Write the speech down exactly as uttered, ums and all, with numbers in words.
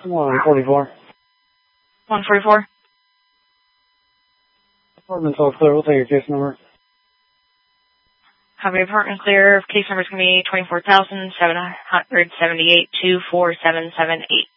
one forty-four. one forty-four. Apartment's all clear. We'll take your case number. Copy apartment clear. Case number is going to be twenty-four thousand seven hundred seventy-eight two four seven seven eight.